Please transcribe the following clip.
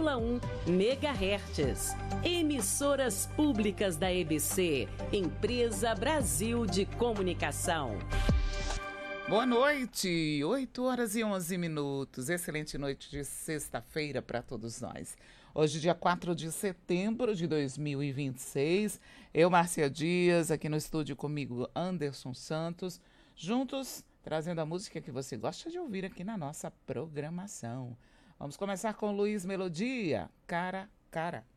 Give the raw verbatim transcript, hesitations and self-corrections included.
vírgula um megahertz. Emissoras públicas da E B C, Empresa Brasil de Comunicação. Boa noite, oito horas e onze minutos. Excelente noite de sexta-feira para todos nós. Hoje, dia quatro de setembro de dois mil e vinte e seis, eu, Márcia Dias, aqui no estúdio comigo, Anderson Santos, juntos trazendo a música que você gosta de ouvir aqui na nossa programação. Vamos começar com Luiz Melodia, Cara, Cara.